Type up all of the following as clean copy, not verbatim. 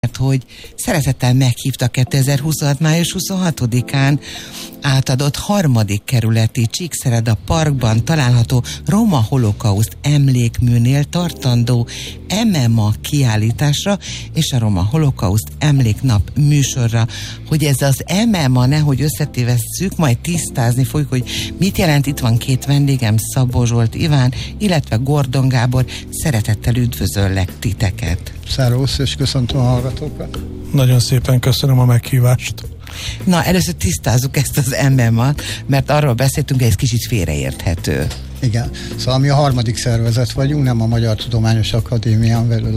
hogy szeretettel meghívtak 2026. május 26-án átadott 3. kerületi Csíkszereda Parkban található Roma Holokauszt emlékműnél tartandó MMA kiállításra és a Roma Holokauszt emléknap műsorra. Hogy ez az MMA nehogy összetévesszük, majd tisztázni fogjuk, hogy mit jelent. Itt van 2 vendégem, Szabó Zsolt Iván, illetve Gordon Gábor. Szeretettel üdvözöllek titeket. Szervusz, és köszöntöm a hallgatókat. Nagyon szépen köszönöm a meghívást. Na, először tisztázzuk ezt az MMA-t, mert arról beszéltünk, hogy ez kicsit félreérthető. Igen, szóval mi a 3. szervezet vagyunk, nem a Magyar Tudományos Akadémián belül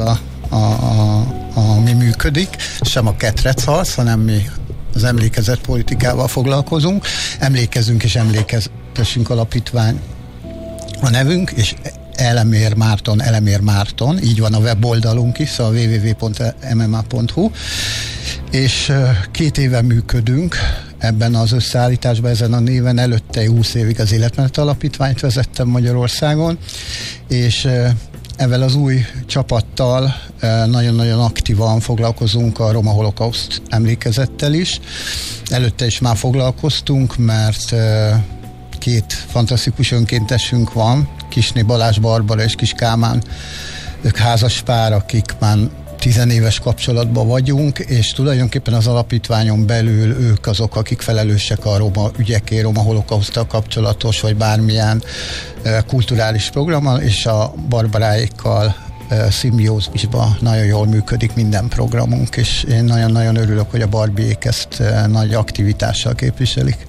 mi működik, sem a Ketrecharc, hanem mi az emlékezet politikával foglalkozunk. Emlékezünk és emlékeztessünk alapítvány a nevünk, és Elemér Márton, így van a weboldalunk is, szóval www.mma.hu, és 2 éve működünk ebben az összeállításban, ezen a néven. Előtte 20 évig az Életmenet Alapítványt vezettem Magyarországon, és ezzel az új csapattal nagyon-nagyon aktívan foglalkozunk a Roma Holokauszt emlékezettel is. Előtte is már foglalkoztunk, mert 2 fantasztikus önkéntesünk van, Kisné Balázs Barbara és Kis Kálmán, ők házas pár, akik már 10 éves kapcsolatban vagyunk, és tulajdonképpen az alapítványon belül ők azok, akik felelősek a roma ügyekért, Roma Holokauszttal kapcsolatos, vagy bármilyen kulturális programmal, és a Barbaráikkal szimbiózisban nagyon jól működik minden programunk, és én nagyon-nagyon örülök, hogy a Barbiék ezt nagy aktivitással képviselik.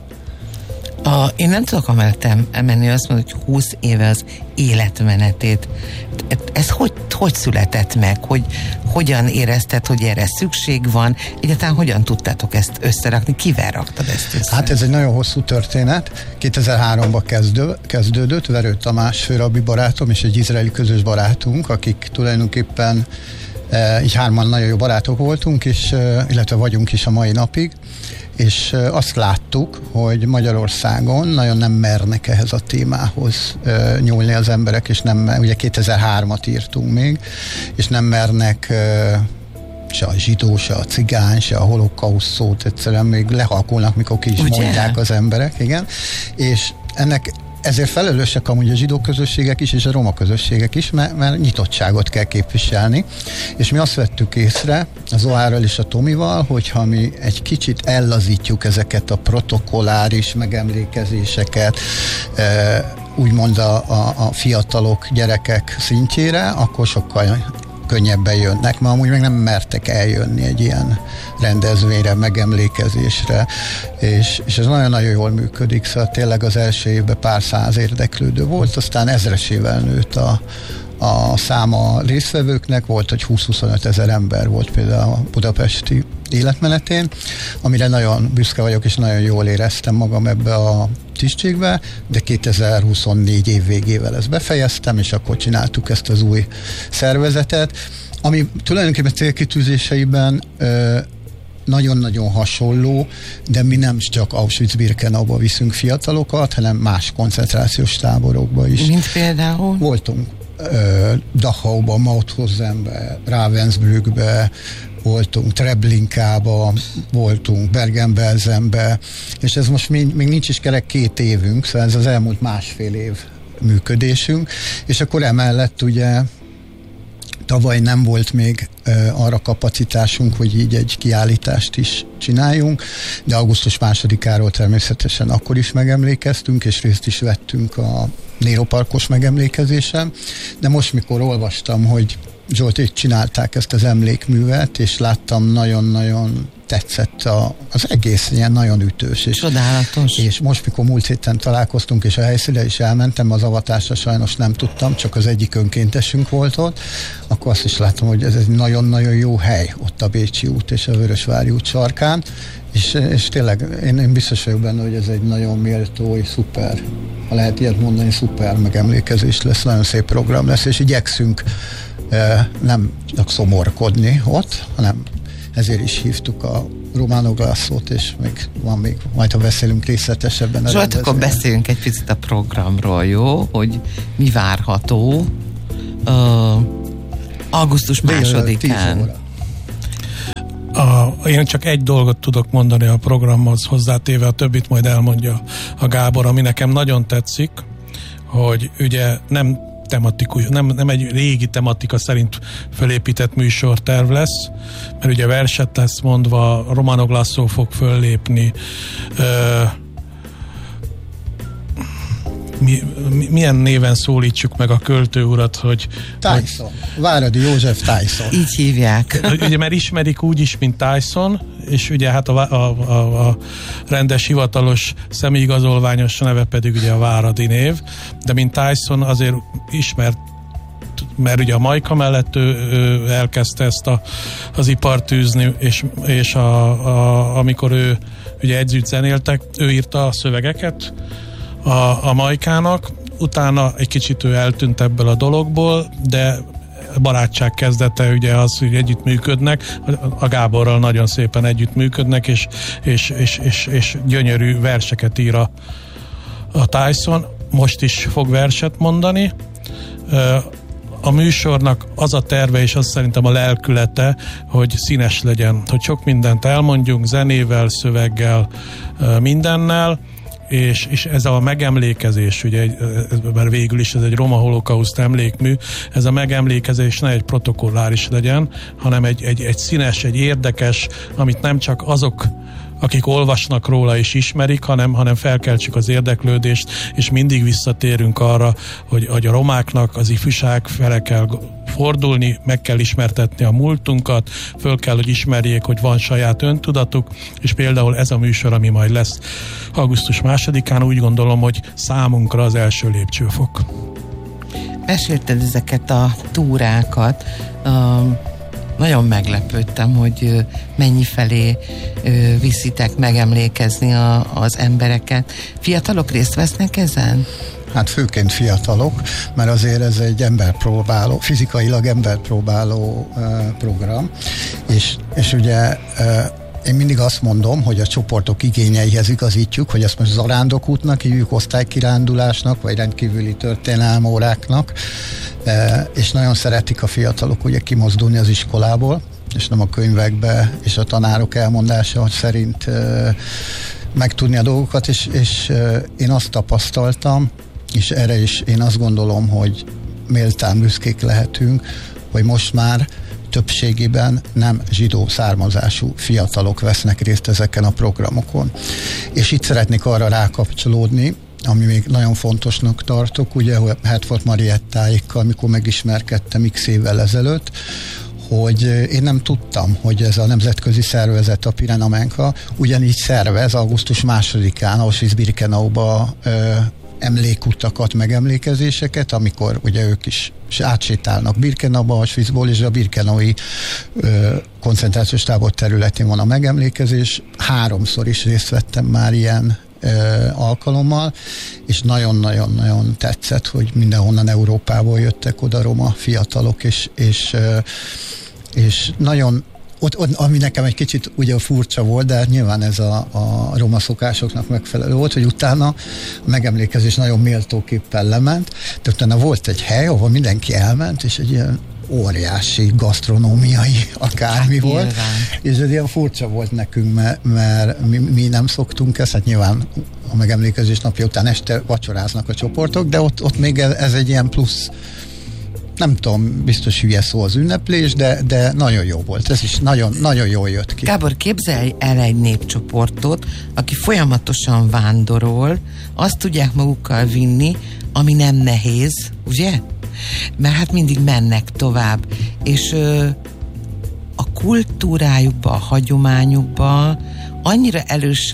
Én nem tudok amellettem elmenni, azt mondod, hogy 20 éve az életmenetét. Ez hogy született meg? Hogyan érezted, hogy erre szükség van? Egyáltalán hogyan tudtátok ezt összerakni? Kivel raktad ezt össze? Hát ez egy nagyon hosszú történet. 2003-ban kezdődött. Verő Tamás főrabbi barátom és egy izraeli közös barátunk, akik tulajdonképpen így 3-an nagyon jó barátok voltunk, és, illetve vagyunk is a mai napig, és azt láttuk, hogy Magyarországon nagyon nem mernek ehhez a témához nyúlni az emberek, és nem, ugye 2003-at írtunk még, és nem mernek se a zsidó, se a cigány, se a holokauszt szót egyszerűen még lehalkulnak, mikor ki is mondják az emberek, igen, és ezért felelősek amúgy a zsidó közösségek is, és a roma közösségek is, mert nyitottságot kell képviselni. És mi azt vettük észre az OR-ral és a Tomival, hogyha mi egy kicsit ellazítjuk ezeket a protokolláris megemlékezéseket, úgymond a fiatalok, gyerekek szintjére, akkor sokkal könnyebben jönnek, mert amúgy meg nem mertek eljönni egy ilyen rendezvényre, megemlékezésre, és ez nagyon-nagyon jól működik, szóval tényleg az első évben pár száz érdeklődő volt, aztán ezresével nőtt a száma résztvevőknek, volt, hogy 20-25 ezer ember volt például a budapesti életmenetén, amire nagyon büszke vagyok, és nagyon jól éreztem magam ebbe a tisztségbe, de 2024 év végével ezt befejeztem, és akkor csináltuk ezt az új szervezetet, ami tulajdonképpen célkitűzéseiben nagyon-nagyon hasonló, de mi nem csak Auschwitz-Birkenauba viszünk fiatalokat, hanem más koncentrációs táborokba is. Mint például? Voltunk Dachauba, Mauthausenbe, Ravensbrückbe, voltunk Treblinkába, voltunk Bergen-Belsenbe, és ez most még nincs is kerek 2 évünk, szóval ez az elmúlt 1,5 év működésünk, és akkor emellett ugye tavaly nem volt még arra kapacitásunk, hogy így egy kiállítást is csináljunk, de augusztus 2-áról természetesen akkor is megemlékeztünk, és részt is vettünk a Nero Parkos megemlékezésen, de most mikor olvastam, hogy Zsolték csinálták ezt az emlékművet, és láttam, nagyon-nagyon tetszett az egész ilyen nagyon ütős. Csodálatos. És most, mikor múlt héten találkoztunk, és a helyszínre is elmentem, az avatásra sajnos nem tudtam, csak az egyik önkéntesünk volt ott, akkor azt is láttam, hogy ez egy nagyon-nagyon jó hely, ott a Bécsi út és a Vörösvári út sarkán, és tényleg én biztos vagyok benne, hogy ez egy nagyon méltó és szuper, ha lehet ilyet mondani, szuper megemlékezés lesz, nagyon szép program lesz, és igyekszünk nem csak szomorkodni ott, hanem ezért is hívtuk a Romano Glasszót, és még majd ha beszélünk részletesebben. Zsolt, akkor beszéljünk egy picit a programról, jó? Hogy mi várható augusztus 2-án. Én csak egy dolgot tudok mondani a programhoz hozzátéve, a többit majd elmondja a Gábor, ami nekem nagyon tetszik, hogy ugye nem tematikus, nem egy régi tematika szerint felépített műsorterv lesz, mert ugye verset lesz mondva, Romano Glasso fog föllépni, milyen néven szólítsuk meg a költő urat, hogy... Tyson. Váradi József Tyson. Így hívják. Ugye, mert ismerik úgy is, mint Tyson, és ugye hát a rendes, hivatalos, személyigazolványos neve pedig ugye a Váradi név, de mint Tyson azért ismert, mert ugye a Majka mellett ő elkezdte ezt az ipart űzni, és amikor ő ugye együtt zenéltek, ő írta a szövegeket a Majkának, utána egy kicsit ő eltűnt ebből a dologból, de barátság kezdete ugye az, hogy együttműködnek, a Gáborral nagyon szépen együttműködnek, és gyönyörű verseket ír a Tyson, most is fog verset mondani. A műsornak az a terve, és az szerintem a lelkülete, hogy színes legyen, hogy sok mindent elmondjunk, zenével, szöveggel, mindennel, és ez a megemlékezés, ugye, mert végül is ez egy roma holokauszt emlékmű, ez a megemlékezés ne egy protokolláris legyen, hanem egy színes, egy érdekes, amit nem csak azok, akik olvasnak róla és ismerik, hanem felkeltsük az érdeklődést, és mindig visszatérünk arra, hogy a romáknak az ifjúság fele kell fordulni, meg kell ismertetni a múltunkat, föl kell, hogy ismerjék, hogy van saját öntudatuk, és például ez a műsor, ami majd lesz augusztus 2-án, úgy gondolom, hogy számunkra az első lépcsőfok. Mesélted ezeket a túrákat, nagyon meglepődtem, hogy mennyi felé viszitek megemlékezni az embereket. Fiatalok részt vesznek ezen? Hát főként fiatalok, mert azért ez egy emberpróbáló, fizikailag emberpróbáló program, és ugye én mindig azt mondom, hogy a csoportok igényeihez igazítjuk, hogy ezt most zarándokútnak hívjuk, osztálykirándulásnak, vagy rendkívüli történelmóráknak, és nagyon szeretik a fiatalok ugye kimozdulni az iskolából, és nem a könyvekbe, és a tanárok elmondása szerint megtudni a dolgokat, és én azt tapasztaltam, és erre is én azt gondolom, hogy méltán büszkék lehetünk, hogy most már többségében nem zsidó származású fiatalok vesznek részt ezeken a programokon. És itt szeretnék arra rákapcsolódni, ami még nagyon fontosnak tartok, ugye, hogy Hertford Mariettáékkal, amikor megismerkedtem x évvel ezelőtt, hogy én nem tudtam, hogy ez a nemzetközi szervezet, a Pirenamenka ugyanígy szervez augusztus 2-án Auschwitz-Birkenauba emlékutakat, megemlékezéseket, amikor ugye ők is átsétálnak Birkenauba, Auschwitzból, és a birkenaui koncentrációs tábor területén van a megemlékezés. 3-szor is részt vettem már ilyen alkalommal, és nagyon-nagyon-nagyon tetszett, hogy mindenhonnan Európából jöttek oda roma fiatalok, és nagyon ami nekem egy kicsit ugye furcsa volt, de nyilván ez a roma szokásoknak megfelelő volt, hogy utána a megemlékezés nagyon méltóképpen lement, de utána volt egy hely, ahol mindenki elment, és egy ilyen óriási gasztronómiai akármi volt, és ez ilyen furcsa volt nekünk, mert mi nem szoktunk ezt, hát nyilván a megemlékezés napja után este vacsoráznak a csoportok, de ott még ez egy ilyen plusz, nem tudom, biztos hülye szó az ünneplés, de nagyon jó volt. Ez is nagyon jól jött ki. Gábor, képzelj el egy népcsoportot, aki folyamatosan vándorol, azt tudják magukkal vinni, ami nem nehéz, ugye? Mert hát mindig mennek tovább. És a kultúrájukba, a hagyományukba annyira erős,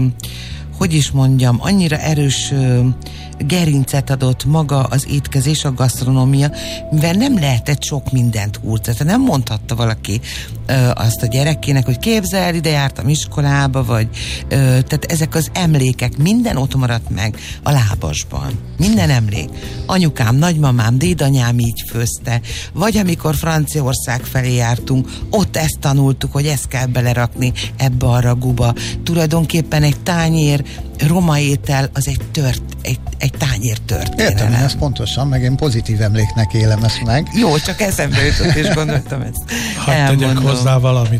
annyira erős gerincet adott maga az étkezés, a gasztronómia, mivel nem lehetett sok mindent húzni. Tehát nem mondhatta valaki azt a gyerekének, hogy képzel, ide jártam iskolába, vagy tehát ezek az emlékek, minden ott maradt meg a lábasban. Minden emlék. Anyukám, nagymamám, dédanyám így főzte, vagy amikor Franciaország felé jártunk, ott ezt tanultuk, hogy ezt kell belerakni ebbe a ragúba. Tulajdonképpen egy tányér roma étel, az egy tányér történelem. Értem, ez pontosan, meg én pozitív emléknek élem ezt meg. Jó, csak eszembe jutott, és gondoltam ezt. Hadd tegyek hozzá valamit.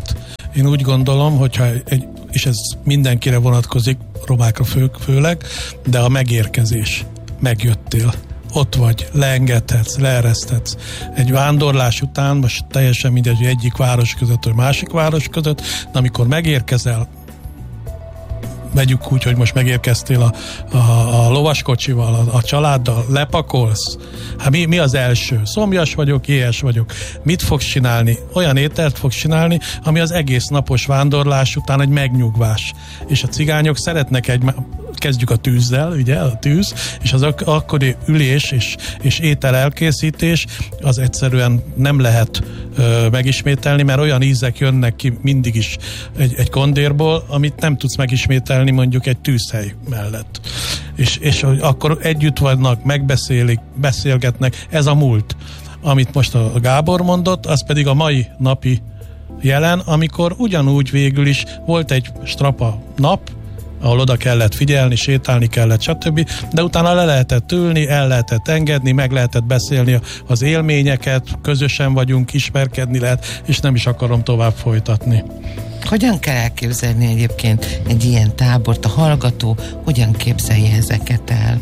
Én úgy gondolom, hogyha és ez mindenkire vonatkozik, romákra főleg, de a megérkezés, megjöttél, ott vagy, leengedhetsz, leereszthetsz. Egy vándorlás után, most teljesen mindegy, hogy egyik város között, vagy másik város között, de amikor megérkezel, vegyük úgy, hogy most megérkeztél a lovaskocsival, a családdal, lepakolsz. Hát mi az első? Szomjas vagyok, éhes vagyok. Mit fogsz csinálni? Olyan ételt fogsz csinálni, ami az egész napos vándorlás után egy megnyugvás. És a cigányok szeretnek kezdjük a tűzzel, ugye, a tűz, és az akkori ülés és étel elkészítés az egyszerűen nem lehet megismételni, mert olyan ízek jönnek ki mindig is egy kondérból, amit nem tudsz megismételni mondjuk egy tűzhely mellett. És akkor együtt vannak, megbeszélik, beszélgetnek, ez a múlt. Amit most a Gábor mondott, az pedig a mai napi jelen, amikor ugyanúgy végül is volt egy strapa nap, ahol oda kellett figyelni, sétálni kellett, stb. De utána le lehetett ülni, el lehetett engedni, meg lehetett beszélni az élményeket, közösen vagyunk, ismerkedni lehet, és nem is akarom tovább folytatni. Hogyan kell elképzelni egyébként egy ilyen tábort? A hallgató hogyan képzelje ezeket el?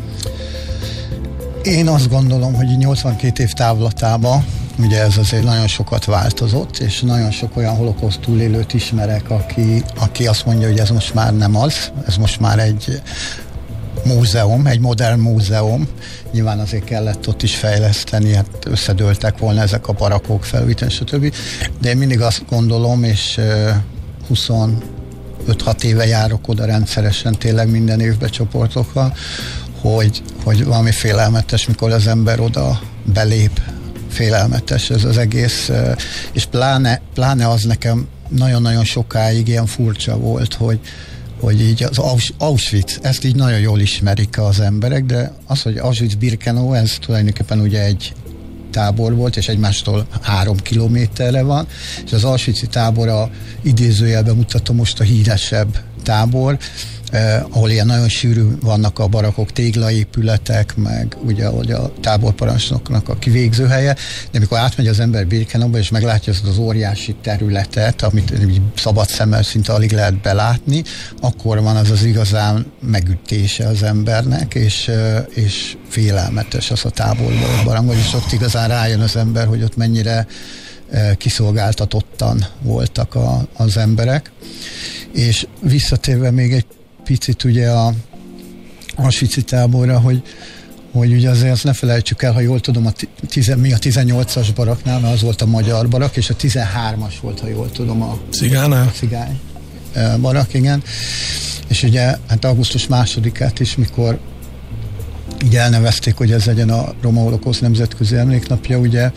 Én azt gondolom, hogy 82 év távlatában ugye ez azért nagyon sokat változott, és nagyon sok olyan holokauszt túlélőt ismerek, aki azt mondja, hogy ez most már nem az, ez most már egy múzeum, egy modern múzeum. Nyilván azért kellett ott is fejleszteni, hát összedőltek volna ezek a barakok, felújítani, stb. De én mindig azt gondolom, és 25-6 éve járok oda rendszeresen, tényleg minden évben csoportokkal, hogy valami félelmetes, mikor az ember oda belép, félelmetes ez az egész, és pláne az nekem nagyon-nagyon sokáig ilyen furcsa volt, hogy így az Auschwitz, ezt így nagyon jól ismerik az emberek, de az, hogy Auschwitz-Birkenau, ez tulajdonképpen ugye egy tábor volt, és egymástól 3 kilométerre van, és az Auschwitz-i tábor a idézőjelben mutatom most a híresebb tábor, ahol ilyen nagyon sűrű vannak a barakok, téglaépületek, meg ugye ahogy a táborparancsnoknak a kivégzőhelye, de amikor átmegy az ember Birkenauba, és meglátja ezt az óriási területet, amit szabad szemmel szinte alig lehet belátni, akkor van az igazán megütése az embernek, és félelmetes az a táborban barangol, és ott igazán rájön az ember, hogy ott mennyire kiszolgáltatottan voltak az emberek. És visszatérve még egy picit ugye a Auschwitz-i táborra, hogy ugye azért azt ne felejtsük el, ha jól tudom, mi a 18-as baraknál, mert az volt a magyar barak, és a 13-as volt, ha jól tudom, a cigány barak, igen. És ugye, hát augusztus 2-át is, mikor így elnevezték, hogy ez legyen a Roma Holokauszt Nemzetközi Emléknapja, ugye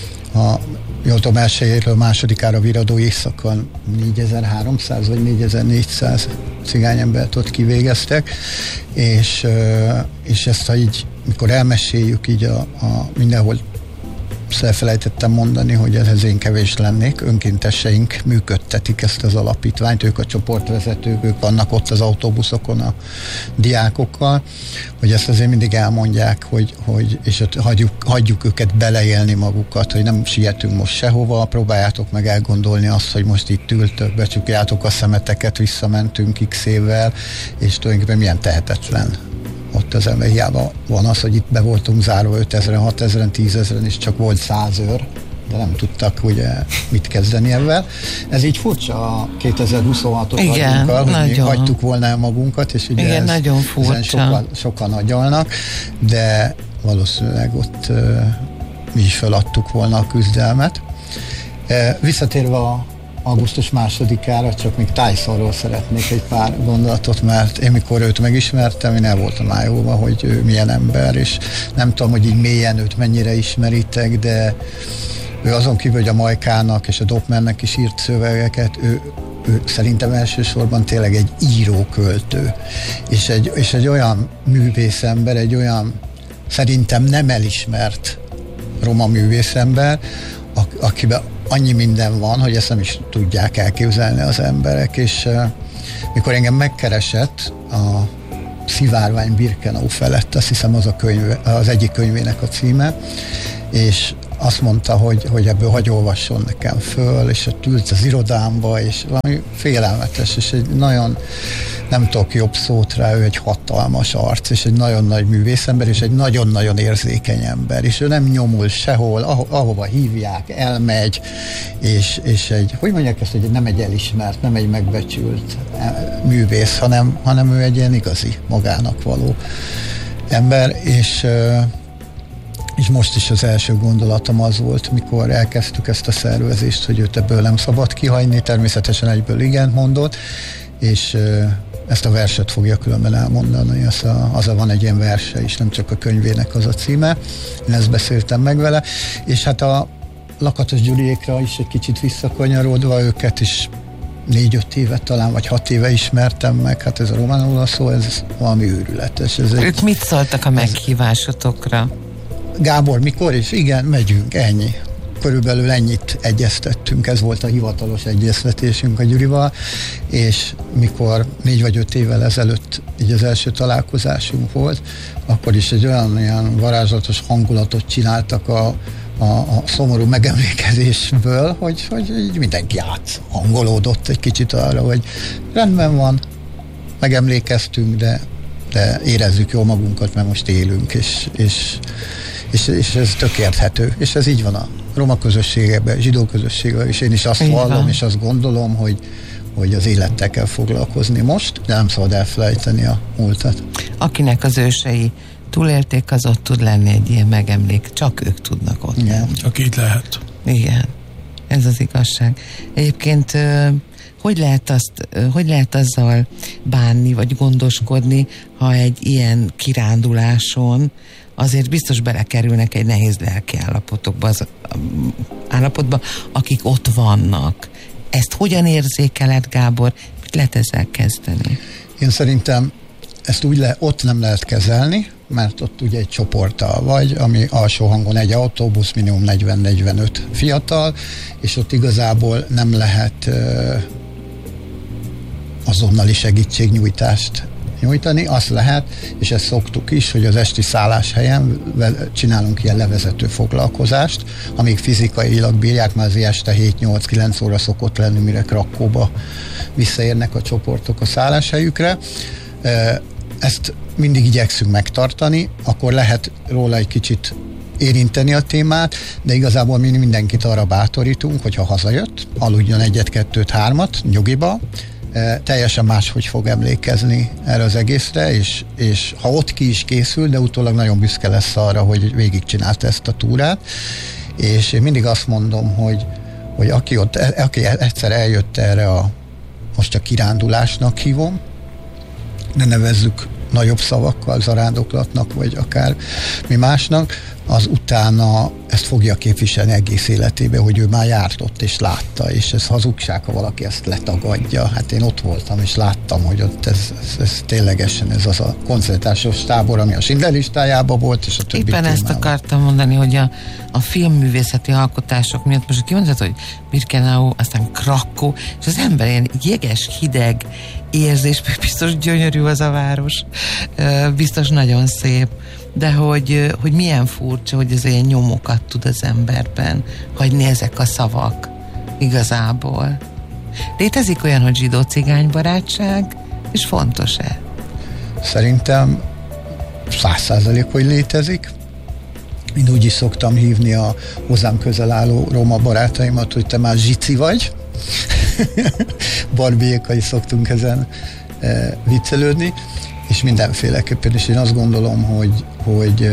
jól tudom, 1-ről 2-ára viradó éjszakon 4300 vagy 4400 cigányembert ott kivégeztek, és ezt, ha így, mikor elmeséljük így mindenhol, elfelejtettem mondani, hogy ehhez én kevés lennék, önkénteseink működtetik ezt az alapítványt, ők a csoportvezetők, ők vannak ott az autóbuszokon a diákokkal, hogy ezt azért mindig elmondják, és ott hagyjuk őket beleélni magukat, hogy nem sietünk most sehova, próbáljátok meg elgondolni azt, hogy most itt ültök, becsukjátok a szemeteket, visszamentünk x évvel, és tulajdonképpen milyen tehetetlen ott az ember. Hiába van az, hogy itt be voltunk zárva 5000-en, 6000-en, 10.000-en, és csak volt 100 őr, de nem tudtak ugye mit kezdeni ebben. Ez így furcsa a 2026-os vagyunkkal, hogy mi hagytuk volna el magunkat, és ugye igen, nagyon furcsa. Sokan agyalnak, de valószínűleg ott mi is feladtuk volna a küzdelmet. Visszatérve a augusztus 2-ára, csak még Tysonról szeretnék egy pár gondolatot, mert én mikor őt megismertem, én el voltam ájulva, hogy ő milyen ember, és nem tudom, hogy így mélyen őt mennyire ismeritek, de ő azon kívül, hogy a Majkának és a Doppmernek is írt szövegeket, ő szerintem elsősorban tényleg egy író-költő, és egy olyan művészember, egy olyan szerintem nem elismert roma művészember, akiben annyi minden van, hogy ezt nem is tudják elképzelni az emberek, és mikor engem megkeresett a Szivárvány Birkenau felett, azt hiszem az a könyv, az egyik könyvének a címe, és azt mondta, hogy ebből hagy olvasson nekem föl, és ott ült az irodámba, és valami félelmetes, és egy nagyon, nem tudok jobb szót rá, ő egy hatalmas arc, és egy nagyon nagy művészember, és egy nagyon-nagyon érzékeny ember, és ő nem nyomul sehol, ahova hívják, elmegy, és egy, hogy mondják ezt, hogy nem egy elismert, nem egy megbecsült művész, hanem ő egy ilyen igazi, magának való ember, és most is az első gondolatom az volt, mikor elkezdtük ezt a szervezést, hogy őt ebből nem szabad kihagyni, természetesen egyből igent mondott, és ezt a verset fogja különben elmondani, az van egy ilyen verse is, nem csak a könyvének az a címe, én ezt beszéltem meg vele, és hát a Lakatos Gyuriékra is egy kicsit visszakanyarodva, őket is 4-5 éve talán, vagy 6 éve ismertem meg, hát ez a románul szó, ez valami őrületes. Ők mit szóltak a meghívásotokra? Gábor, mikor is? Igen, megyünk, ennyi. Körülbelül ennyit egyeztettünk, ez volt a hivatalos egyeztetésünk a Gyurival, és mikor 4 vagy 5 évvel ezelőtt így az első találkozásunk volt, akkor is egy olyan varázslatos hangulatot csináltak a szomorú megemlékezésből, hogy így mindenki áthangolódott egy kicsit arra, hogy rendben van, megemlékeztünk, de érezzük jól magunkat, mert most élünk, és ez tök érthető, és ez így van a roma közösségekben, zsidó közösségben, és én is azt vallom, és azt gondolom, hogy az élettel kell foglalkozni most, de nem szabad elfelejteni a múltat. Akinek az ősei túlélték, az ott tud lenni egy ilyen megemlék, csak ők tudnak ott lenni. Csak így lehet. Igen, ez az igazság. Egyébként hogy lehet azzal bánni, vagy gondoskodni, ha egy ilyen kiránduláson azért biztos belekerülnek egy nehéz lelki állapotba, akik ott vannak. Ezt hogyan érzékeled, Gábor? Mit lehet ezzel kezdeni? Én szerintem ezt ott nem lehet kezelni, mert ott ugye egy csoporttal vagy, ami alsó hangon egy autóbusz, minimum 40-45 fiatal, és ott igazából nem lehet azonnali segítségnyújtást nyújtani, azt lehet, és ezt szoktuk is, hogy az esti szálláshelyen csinálunk ilyen levezető foglalkozást, amíg fizikailag bírják, mert az este 7-8-9 óra szokott lenni, mire Krakóba visszaérnek a csoportok a szálláshelyükre. Ezt mindig igyekszünk megtartani, akkor lehet róla egy kicsit érinteni a témát, de igazából mi mindenkit arra bátorítunk, hogyha hazajött, aludjon 1-2-3 nyugiba, teljesen máshogy fog emlékezni erre az egészre, és ha ott ki is készül, de utólag nagyon büszke lesz arra, hogy végigcsinálta ezt a túrát, és én mindig azt mondom, hogy aki egyszer eljött erre most csak kirándulásnak hívom, ne nevezzük nagyobb szavakkal, zarándoklatnak, vagy akár mi másnak, az utána ezt fogja képviselni egész életében, hogy ő már járt ott és látta, és ez hazugság, ha valaki ezt letagadja. Hát én ott voltam, és láttam, hogy ott ez ténylegesen ez az a koncentrációs tábor, ami a Schindler listájában volt, és a többi éppen ezt akartam mondani, hogy a filmművészeti alkotások miatt most kimondhatod, hogy Birkenau, aztán Krakkó, és az ember ilyen jeges, hideg érzés, biztos gyönyörű az a város, biztos nagyon szép, de hogy milyen furcsa, hogy ez ilyen nyomokat tud az emberben hagyni ezek a szavak igazából. Létezik olyan, hogy zsidó-cigány barátság, és fontos-e? Szerintem 100%, hogy létezik. Én úgy is szoktam hívni a hozzám közel álló roma barátaimat, hogy te már zsici vagy. Barbiékkal is szoktunk ezen viccelődni, és mindenféleképpen, és én azt gondolom, hogy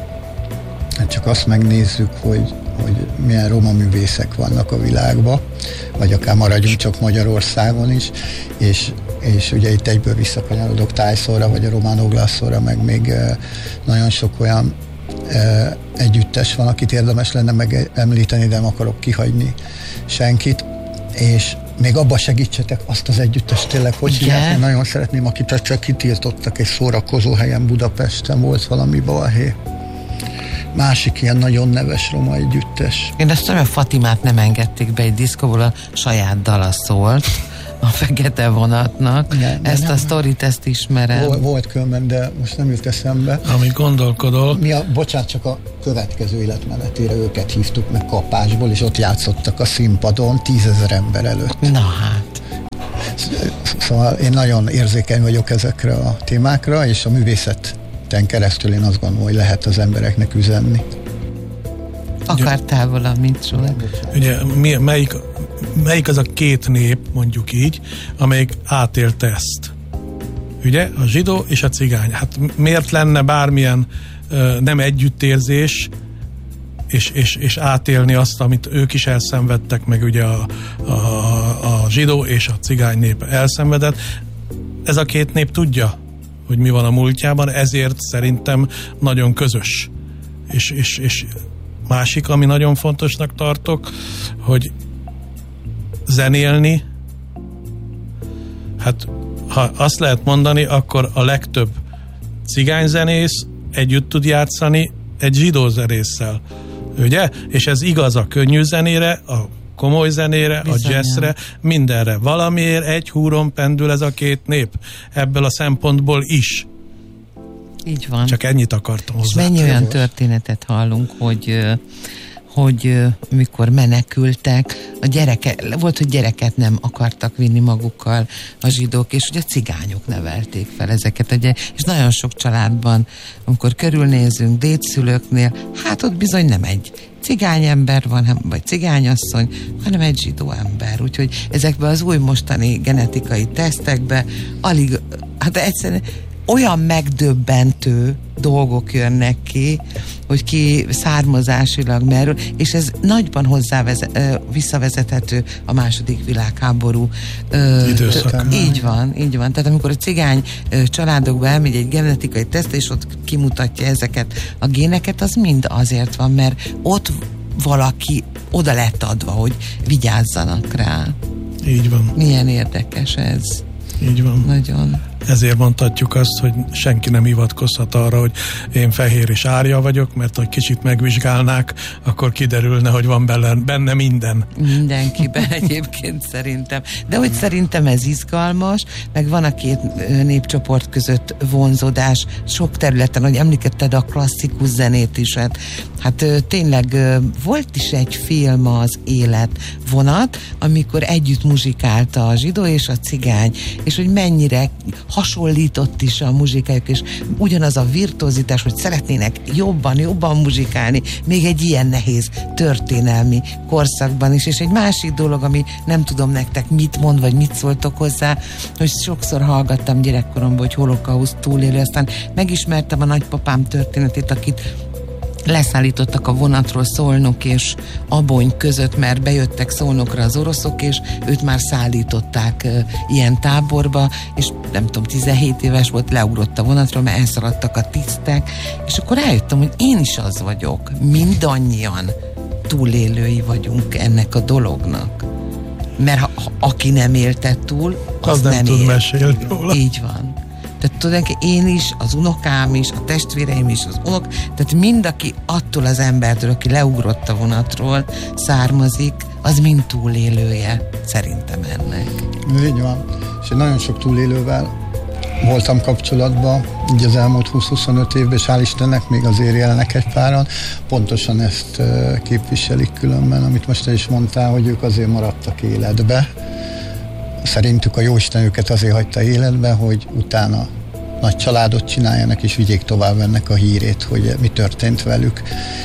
csak azt megnézzük, hogy milyen roma művészek vannak a világban, vagy akár maradjunk csak Magyarországon is, és ugye itt egyből visszakanyarodok Tysonra, vagy a Román Oglasszóra, meg még nagyon sok olyan együttes van, akit érdemes lenne megemlíteni, de nem akarok kihagyni senkit, és még abban segítsetek azt az együttest tényleg, hogy hívják, én nagyon szeretném, akit csak kitiltottak egy szórakozó helyen Budapesten, volt valami balhé. Másik ilyen nagyon neves roma együttes. Én azt tudom, a Fatimát nem engedték be egy diszkóból, a saját dala szólt, fekete vonatnak. Ezt a sztorit, ezt ismerem. Volt különben, de most nem jut eszembe. Amit gondolkodol. Bocsánat, csak a következő életmenetére őket hívtuk meg kapásból, és ott játszottak a színpadon 10 000 ember előtt. Na hát. Szóval én nagyon érzékeny vagyok ezekre a témákra, és a művészeten keresztül én azt gondolom, hogy lehet az embereknek üzenni. Akartál valamit, Zsolt? Ugye, melyik az a két nép, mondjuk így, amelyik átélte ezt? Ugye? A zsidó és a cigány. Hát miért lenne bármilyen nem együttérzés, és átélni azt, amit ők is elszenvedtek, meg ugye a zsidó és a cigány nép elszenvedett. Ez a két nép tudja, hogy mi van a múltjában, ezért szerintem nagyon közös. És másik, ami nagyon fontosnak tartok, hogy zenélni, hát ha azt lehet mondani, akkor a legtöbb cigányzenész együtt tud játszani egy zsidó zenésszel. Ugye? És ez igaz a könnyű zenére, a komoly zenére, bizonyan. A jazzre, mindenre. Valamiért egy húron pendül ez a két nép. Ebből a szempontból is. Így van. Csak ennyit akartam hozzá. És mennyi olyan történetet hallunk, hogy mikor menekültek, volt, hogy gyereket nem akartak vinni magukkal a zsidók, és ugye a cigányok nevelték fel ezeket, ugye, és nagyon sok családban, amikor körülnézünk dédszülőknél, hát ott bizony nem egy cigány ember van, vagy cigányasszony, hanem egy zsidó ember. Úgyhogy ezekben az új mostani genetikai tesztekben alig, hát egyszerűen olyan megdöbbentő dolgok jönnek ki, hogy ki származásilag merül, és ez nagyban visszavezethető a második világháború időszak. Így van. Tehát amikor a cigány családokba elmegy egy genetikai teszt, és ott kimutatja ezeket a géneket, az mind azért van, mert ott valaki oda lett adva, hogy vigyázzanak rá. Így van. Milyen érdekes ez. Így van. Nagyon. Ezért mondhatjuk azt, hogy senki nem hivatkozhat arra, hogy én fehér és árja vagyok, mert hogy kicsit megvizsgálnák, akkor kiderülne, hogy van benne minden. Mindenkiben egyébként szerintem. De hogy szerintem ez izgalmas, meg van a két népcsoport között vonzódás sok területen, hogy említetted a klasszikus zenét is. Hát tényleg volt is egy film, az Életvonat, amikor együtt muzsikálta a zsidó és a cigány, és hogy mennyire hasonlított is a muzsikájuk, és ugyanaz a virtuozitás, hogy szeretnének jobban muzsikálni, még egy ilyen nehéz történelmi korszakban is. És egy másik dolog, ami nem tudom nektek mit mond, vagy mit szóltok hozzá, hogy sokszor hallgattam gyerekkoromban, hogy holokauszt túlélő, aztán megismertem a nagypapám történetét, akit leszállítottak a vonatról Szolnok és Abony között, mert bejöttek Szolnokra az oroszok, és őt már szállították ilyen táborba, és nem tudom, 17 éves volt, leugrott a vonatról, mert elszaladtak a tisztek, és akkor rájöttem, hogy én is az vagyok, mindannyian túlélői vagyunk ennek a dolognak. Mert aki nem élte túl, az nem tud mesélni róla. Így van. Tehát tulajdonképpen én is, az unokám is, a testvéreim is, az unok, tehát mind, aki attól az embertől, aki leugrott a vonatról származik, az mind túlélője, szerintem ennek. Így van. És én nagyon sok túlélővel voltam kapcsolatban, így az elmúlt 20-25 évben, és hál' Istennek még azért élnek egy páran. Pontosan ezt képviselik különben, amit most te is mondtál, hogy ők azért maradtak életbe. Szerintük a Jóisten őket azért hagyta életbe, hogy utána nagy családot csináljanak, és vigyék tovább ennek a hírét, hogy mi történt velük.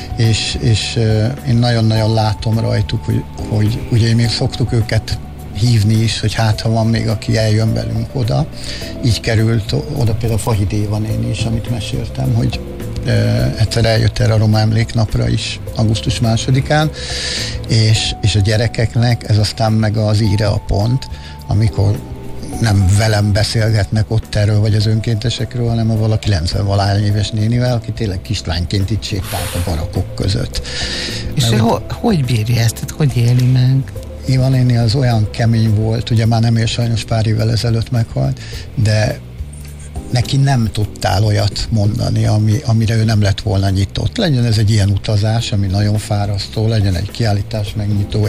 És én nagyon-nagyon látom rajtuk, hogy ugye még szoktuk őket hívni is, hogy hát ha van még, aki eljön velünk oda. Így került oda például Fahid Éva néni is, amit meséltem, hogy egyszer eljött erre a Roma Emléknapra is, augusztus 2-án, és a gyerekeknek ez aztán meg az íre a pont, amikor nem velem beszélgetnek ott erről, vagy az önkéntesekről, hanem a valaki 90-valány éves nénivel, aki tényleg kislányként itt sétált a barakok között. És hogy bírja ezt? Tehát hogy éli meg? Éva néni az olyan kemény volt, ugye már nem él, sajnos pár évvel ezelőtt meghalt, de neki nem tudtál olyat mondani, amire ő nem lett volna nyitott. Legyen ez egy ilyen utazás, ami nagyon fárasztó, legyen egy kiállítás megnyitó, egy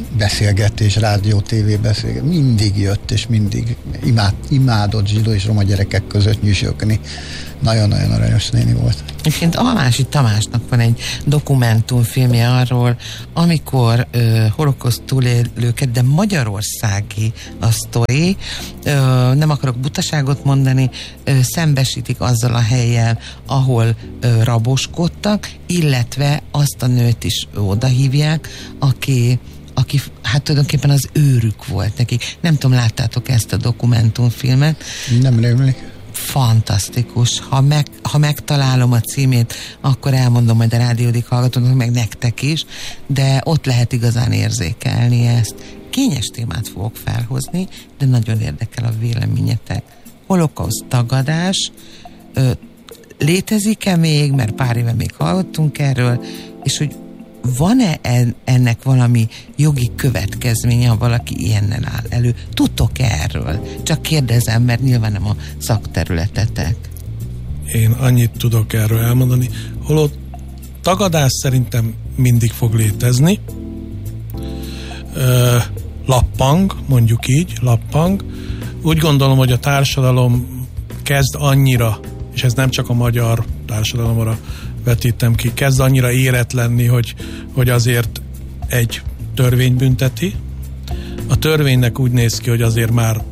beszélgetés, rádió, tévé beszélgetés, mindig jött, és mindig imádott zsidó és roma gyerekek között nyüzsögni. Nagyon-nagyon aranyos néni volt. Egyébként Almási Tamásnak van egy dokumentumfilmje arról, amikor holokauszt túlélőket, de magyarországi a sztori, nem akarok butaságot mondani, szembesítik azzal a hellyel, ahol raboskodtak, illetve azt a nőt is odahívják, aki hát tulajdonképpen az őrük volt nekik. Nem tudom, láttátok ezt a dokumentumfilmet? Nem rémlik. Fantasztikus. Ha megtalálom a címét, akkor elmondom majd a rádiódik hallgatóknak, meg nektek is, de ott lehet igazán érzékelni ezt. Kényes témát fogok felhozni, de nagyon érdekel a véleményetek. Holokauszt tagadás létezik-e még, mert pár éve még hallottunk erről, és hogy van-e ennek valami jogi következménye, ha valaki ilyennel áll elő? Tudtok erről? Csak kérdezem, mert nyilván nem a szakterületetek. Én annyit tudok erről elmondani, holott tagadás szerintem mindig fog létezni. Lappang, mondjuk így, lappang. Úgy gondolom, hogy a társadalom kezd annyira, és ez nem csak a magyar társadalomra vetítem ki, kezd annyira érett lenni, hogy azért egy törvény bünteti. A törvénynek úgy néz ki, hogy azért már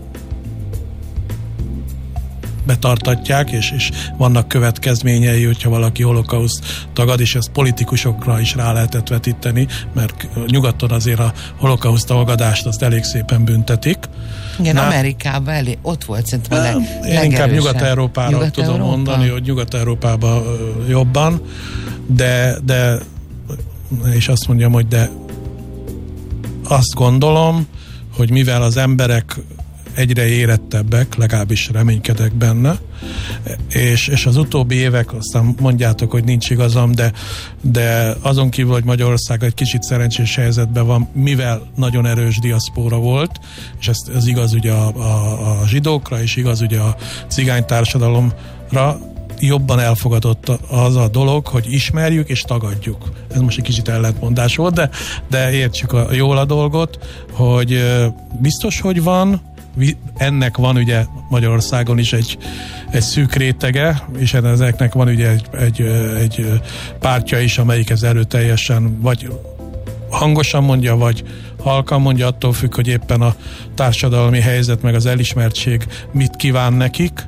betartatják, és vannak következményei, hogyha valaki holokauszt tagad, és ezt politikusokra is rá lehetett vetíteni, mert nyugaton azért a holokauszt tagadást azt elég szépen büntetik. Igen, Amerikában ott volt szerintem a legerősebb. Én inkább Nyugat-Európára tudom mondani, hogy Nyugat-Európában jobban, de és azt mondjam, hogy de azt gondolom, hogy mivel az emberek egyre érettebbek, legalábbis reménykedek benne, és az utóbbi évek, aztán mondjátok, hogy nincs igazam, de azon kívül, hogy Magyarország egy kicsit szerencsés helyzetben van, mivel nagyon erős diaszpóra volt, és ez igaz ugye a zsidókra, és igaz ugye a cigány társadalomra, jobban elfogadott az a dolog, hogy ismerjük és tagadjuk. Ez most egy kicsit ellentmondás volt, de értsük jól a dolgot, hogy biztos, hogy van, ennek van ugye Magyarországon is egy szűk rétege, és ezeknek van ugye egy pártja is, amelyik ez erőteljesen vagy hangosan mondja, vagy halkan mondja, attól függ, hogy éppen a társadalmi helyzet meg az elismertség mit kíván nekik.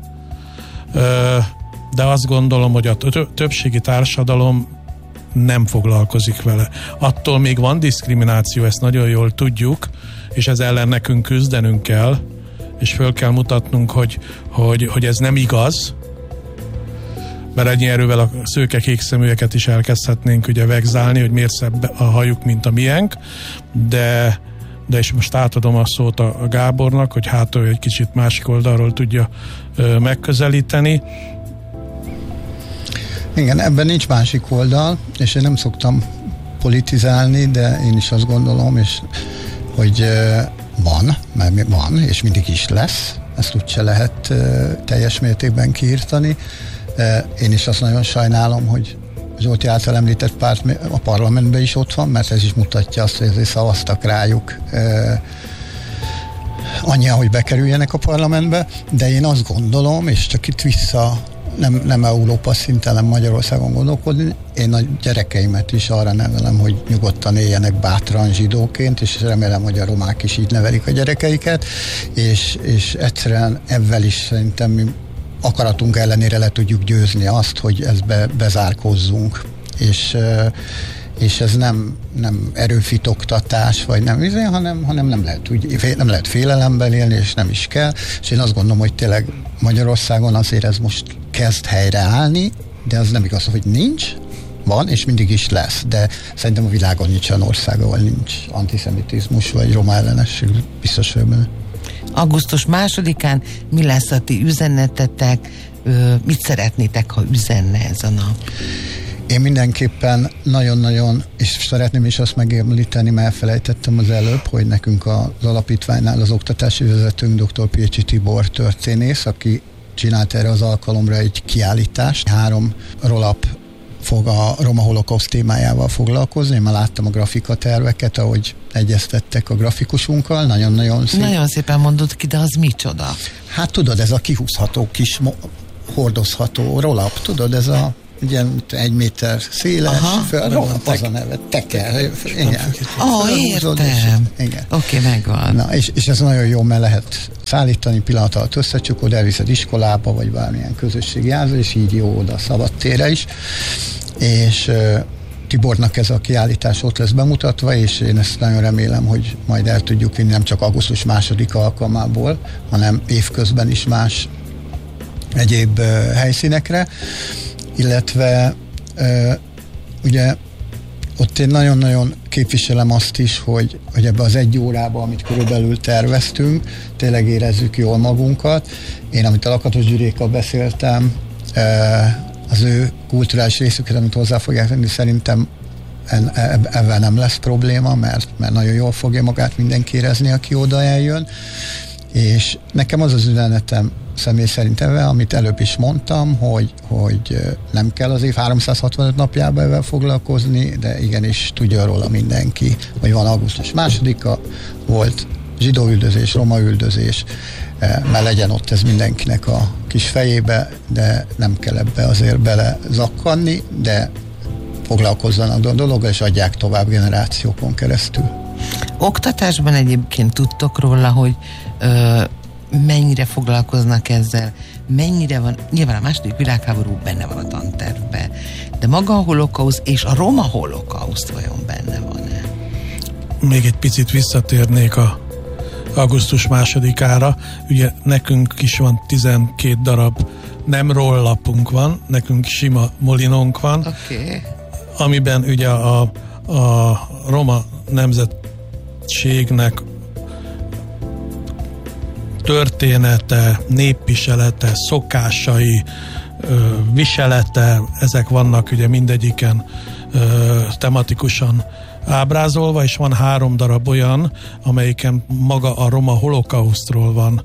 De azt gondolom, hogy a többségi társadalom nem foglalkozik vele. Attól még van diszkrimináció, ezt nagyon jól tudjuk, és ez ellen nekünk küzdenünk kell, és föl kell mutatnunk, hogy ez nem igaz, mert ennyi erővel a szőke kék szeműeket is elkezdhetnénk ugye vegzálni, hogy miért szebb a hajuk, mint a miénk, de és most átadom a szót a Gábornak, hogy hát ő egy kicsit másik oldalról tudja megközelíteni. Igen, ebben nincs másik oldal, és én nem szoktam politizálni, de én is azt gondolom, és hogy van, és mindig is lesz. Ezt úgyse lehet teljes mértékben kiírtani. Én is azt nagyon sajnálom, hogy Zsolti által említett párt a parlamentben is ott van, mert ez is mutatja azt, hogy azért szavaztak rájuk annyian, hogy bekerüljenek a parlamentbe, de én azt gondolom, és csak itt vissza nem Európa szinten, nem Magyarországon gondolkodni, én a gyerekeimet is arra nevelem, hogy nyugodtan éljenek bátran zsidóként, és remélem, hogy a romák is így nevelik a gyerekeiket, és egyszerűen ezzel is szerintem mi akaratunk ellenére le tudjuk győzni azt, hogy ezt bezárkózzunk. És ez nem erőfitoktatás, vagy hanem nem lehet félelemben élni, és nem is kell. És én azt gondolom, hogy tényleg Magyarországon azért ez most kezd helyreállni, de az nem igaz, hogy nincs, van, és mindig is lesz. De szerintem a világon nincs olyan ország, ahol nincs antiszemitizmus, vagy roma ellenesség, biztos benne. Augusztus 2-án mi lesz a ti üzenetetek? Mit szeretnétek, ha üzenne ez a nap? Én mindenképpen nagyon-nagyon, és szeretném is azt megemlíteni, mert elfelejtettem az előbb, hogy nekünk az alapítványnál az oktatási vezetőnk dr. Pécsi Tibor történész, aki csinált erre az alkalomra egy kiállítást. 3 roll-up fog a roma holokauszt témájával foglalkozni. Én már láttam a grafikaterveket, ahogy egyeztettek a grafikusunkkal. Nagyon-nagyon szép. Nagyon szépen mondod ki, de az micsoda? Hát tudod, ez a kihúzható kis hordozható rollap, tudod, ez a ugye 1 méter széles, rollap az a neve, teker. Értem. Oké, megvan. Na, és ez nagyon jó, mert lehet szállítani, pillanat alatt összecsukod, elviszed iskolába, vagy bármilyen közösségi házba, és így jó oda szabadtérre is. És Tibornak ez a kiállítás ott lesz bemutatva, és én ezt nagyon remélem, hogy majd el tudjuk vinni nem csak augusztus 2. alkalmából, hanem évközben is más egyéb helyszínekre, illetve ugye ott én nagyon-nagyon képviselem azt is, hogy ebbe az 1 órába, amit körülbelül terveztünk, tényleg érezzük jól magunkat. Én, amit a Lakatos Gyurékkal beszéltem, az ő kulturális részüket, amit hozzá fogják tenni, szerintem ebben nem lesz probléma, mert nagyon jól fogja magát mindenki érezni, aki oda eljön. És nekem az az üzenetem személy szerint ebben, amit előbb is mondtam, hogy nem kell az év 365 napjában ebben foglalkozni, de igenis tudja róla mindenki, hogy van augusztus 2-a, volt zsidó üldözés, roma üldözés, mert legyen ott ez mindenkinek a kis fejébe, de nem kell ebbe azért bele zakkanni, de foglalkozzanak a dologgal, és adják tovább generációkon keresztül. Oktatásban egyébként tudtok róla, hogy mennyire foglalkoznak ezzel, mennyire van, nyilván a II. Világháború benne van a tantervben, de maga a holokauszt és a roma holokauszt vajon benne van-e? Még egy picit visszatérnék a augusztus 2-ára. Ugye nekünk is van 12 darab nem rollapunk van, nekünk sima molinónk van, amiben ugye a roma nemzetségnek története, népviselete, szokásai, viselete, ezek vannak ugye mindegyiken tematikusan ábrázolva, és van 3 darab olyan, amelyiken maga a roma holokausztról van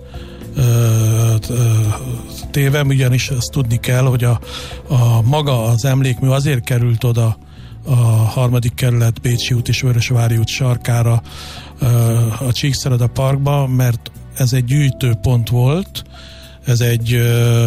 téve, ugyanis azt tudni kell, hogy a maga az emlékmű azért került oda a 3. kerület Bécsi út és Vörösvári út sarkára a Csíkszereda Parkba, mert ez egy gyűjtőpont volt, ez egy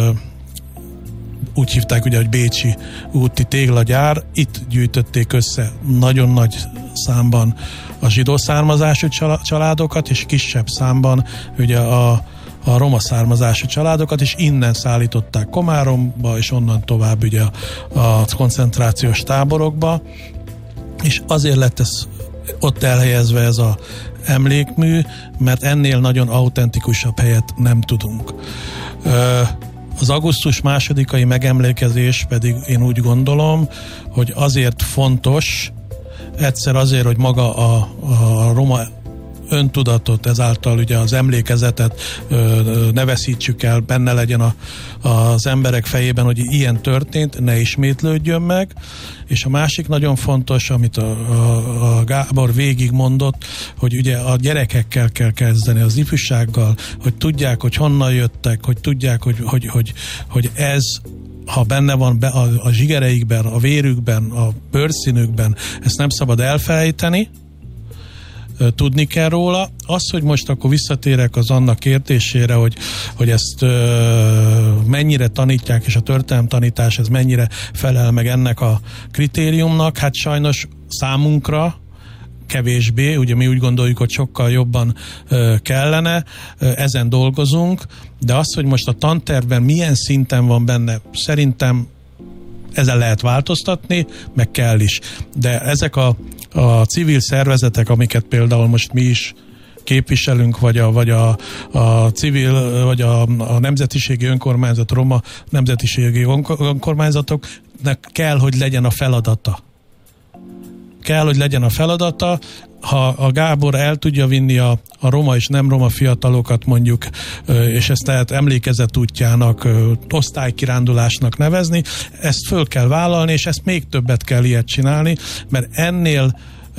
úgy hívták ugye, hogy Bécsi úti téglagyár, itt gyűjtötték össze nagyon nagy számban a zsidó származású családokat, és kisebb számban ugye a roma származású családokat, és innen szállították Komáromba, és onnan tovább ugye a koncentrációs táborokba, és azért lett ez ott elhelyezve ez a emlékmű, mert ennél nagyon autentikusabb helyet nem tudunk. Az augusztus 2-ai megemlékezés pedig én úgy gondolom, hogy azért fontos, egyszer azért, hogy maga a roma öntudatot, ezáltal ugye az emlékezetet ne veszítsük el, benne legyen az emberek fejében, hogy ilyen történt, ne ismétlődjön meg. És a másik nagyon fontos, amit a Gábor végig mondott, hogy ugye a gyerekekkel kell kezdeni, az ifjúsággal, hogy tudják, hogy honnan jöttek, hogy tudják, hogy ez, ha benne van a zsigereikben, a vérükben, a bőrszínükben, ezt nem szabad elfelejteni, tudni kell róla. Az, hogy most akkor visszatérek az annak kérdésére, hogy ezt mennyire tanítják, és a történelemtanítás ez mennyire felel meg ennek a kritériumnak, hát sajnos számunkra kevésbé, ugye mi úgy gondoljuk, hogy sokkal jobban kellene, ezen dolgozunk, de az, hogy most a tantervben milyen szinten van benne, szerintem ezen lehet változtatni, meg kell is. De ezek a civil szervezetek, amiket például most mi is képviselünk, vagy a civil, vagy a nemzetiségi önkormányzat, roma nemzetiségi önkormányzatoknak kell, hogy legyen a feladata. Kell, hogy legyen a feladata. Ha a Gábor el tudja vinni a roma és nem roma fiatalokat mondjuk, és ezt tehát emlékezet útjának, osztálykirándulásnak nevezni, ezt föl kell vállalni, és ezt még többet kell ilyet csinálni, mert ennél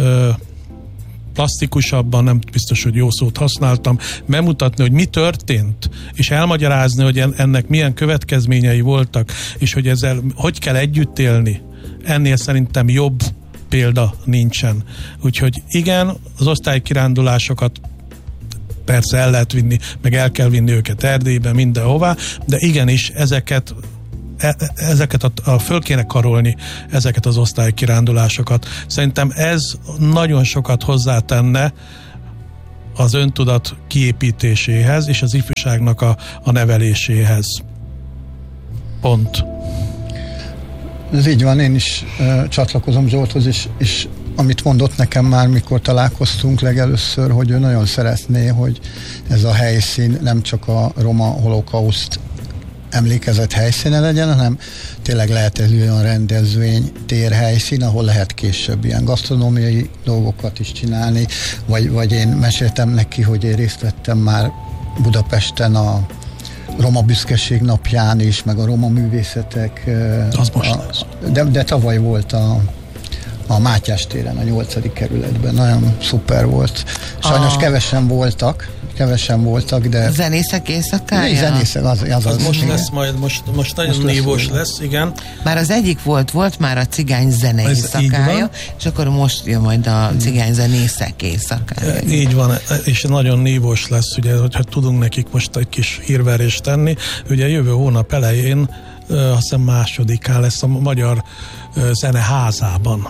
plastikusabban, nem biztos, hogy jó szót használtam, bemutatni, hogy mi történt, és elmagyarázni, hogy ennek milyen következményei voltak, és hogy ezzel hogy kell együtt élni ennél szerintem jobb példa nincsen. Úgyhogy igen, az osztálykirándulásokat persze el lehet vinni, meg el kell vinni őket Erdélybe, mindenhová, de igenis ezeket föl kéne karolni, ezeket az osztálykirándulásokat. Szerintem ez nagyon sokat hozzátenne az öntudat kiépítéséhez és az ifjúságnak a neveléséhez. Pont. Ez így van, én is csatlakozom Zsolthoz, és amit mondott nekem már, mikor találkoztunk legelőször, hogy ő nagyon szeretné, hogy ez a helyszín nem csak a roma holokauszt emlékezett helyszíne legyen, hanem tényleg lehet ez olyan rendezvény, térhelyszín, ahol lehet később ilyen gasztronómiai dolgokat is csinálni, vagy én meséltem neki, hogy én részt vettem már Budapesten a Roma Büszkeség napján is, meg a roma művészetek. Az most lesz. De tavaly volt a Mátyás téren, a 8. kerületben. Nagyon szuper volt. Sajnos kevesen voltak, de... Zenészek éjszakája? Zenészek, az most lesz majd, most nagyon nívós lesz, igen. Már az egyik volt már a cigány zene éjszakája, és akkor most jön majd a cigány zenészek éjszakája. Így van, és nagyon nívós lesz, ugye, hogyha tudunk nekik most egy kis hírverést tenni. Ugye jövő hónap elején, azt hiszem 2-án lesz a Magyar Zeneházában.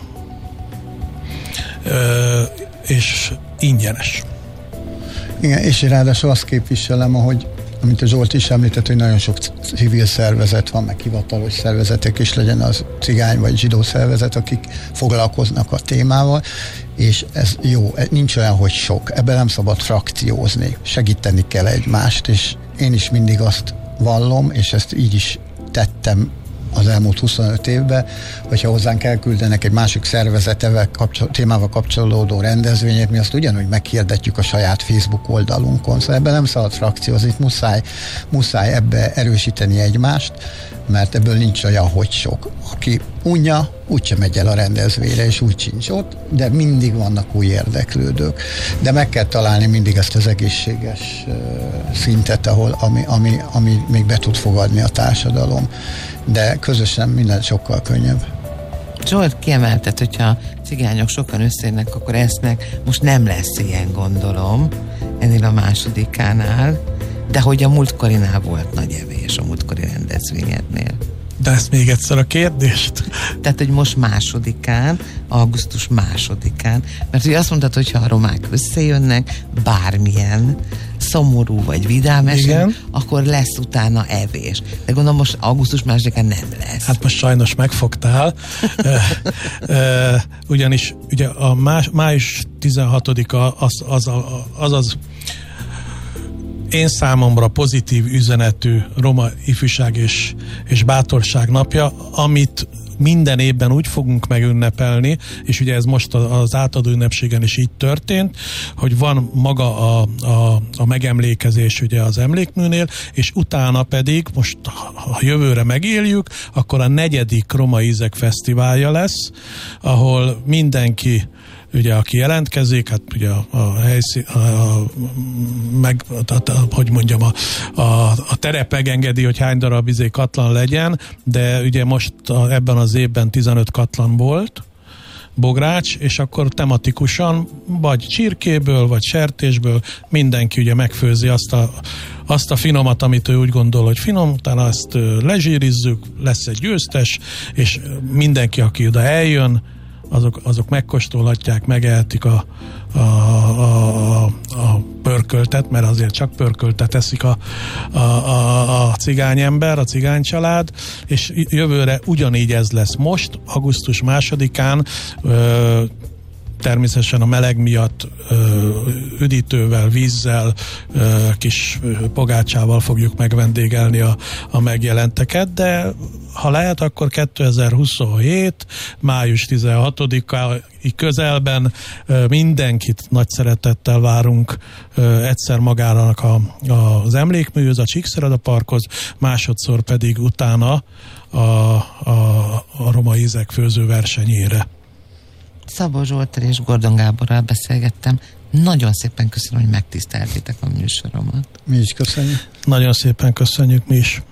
És ingyenes. Igen, és ráadásul azt képviselem, amit a Zsolt is említett, hogy nagyon sok civil szervezet van, meg hivatalos szervezetek is, legyen az cigány vagy zsidó szervezet, akik foglalkoznak a témával, és ez jó, nincs olyan, hogy sok, ebben nem szabad frakciózni, segíteni kell egymást, és én is mindig azt vallom, és ezt így is tettem az elmúlt 25 évben, hogyha hozzánk elküldenek egy másik szervezetevel témával kapcsolódó rendezvényét, mi azt ugyanúgy meghirdetjük a saját Facebook oldalunkon. Szóval ebben nem szabad frakciózni, muszáj ebbe erősíteni egymást, mert ebből nincs olyan, hogy sok. Aki unja, úgyse megy el a rendezvényre, és úgy sincs ott, de mindig vannak új érdeklődők. De meg kell találni mindig ezt az egészséges szintet, ami még be tud fogadni a társadalom. De közösen minden sokkal könnyebb. Zsolt kiemeltet, hogyha cigányok sokan összejönnek, akkor esznek. Most nem lesz ilyen, gondolom, ennél a másodikánál, de hogy a múltkorinál volt nagy evés, a múltkori rendezvényednél. De ezt még egyszer a kérdést. Tehát, hogy most másodikán, augusztus 2-án, mert ugye azt mondtad, hogyha a romák összejönnek, bármilyen szomorú vagy vidám eset, akkor lesz utána evés. De gondolom most augusztus 2-án nem lesz. Hát most sajnos megfogtál. Ugyanis ugye a május 16-a az én számomra pozitív üzenetű roma ifjúság és bátorság napja, amit minden évben úgy fogunk megünnepelni, és ugye ez most az átadó ünnepségen is így történt, hogy van maga a megemlékezés ugye az emlékműnél, és utána pedig, most ha jövőre megéljük, akkor a 4. Roma Ízek Fesztiválja lesz, ahol mindenki ugye, aki jelentkezik, hát ugye a helyszín, hogy mondjam, a terep megengedi, hogy hány darab katlan legyen, de ugye most ebben az évben 15 katlan volt, bogrács, és akkor tematikusan vagy csirkéből, vagy sertésből mindenki ugye megfőzi azt a finomat, amit ő úgy gondol, hogy finom, utána ezt lezsírizzük, lesz egy győztes, és mindenki, aki oda eljön, azok megkóstolhatják, megehetik a pörköltet, mert azért csak pörköltet eszik a cigányember, a cigánycsalád, és jövőre ugyanígy ez lesz. Most, augusztus 2-án természetesen a meleg miatt üdítővel, vízzel, kis pogácsával fogjuk megvendégelni a megjelenteket, de ha lehet, akkor 2027. május 16-ai közelben mindenkit nagy szeretettel várunk egyszer magának az emlékműhöz, a Csíkszereda Parkhoz, másodszor pedig utána a Roma Ízek főző versenyére. Szabó Zsolttal és Gordon Gáborral beszélgettem. Nagyon szépen köszönöm, hogy megtiszteltétek a műsoromat. Mi is köszönjük. Nagyon szépen köszönjük mi is.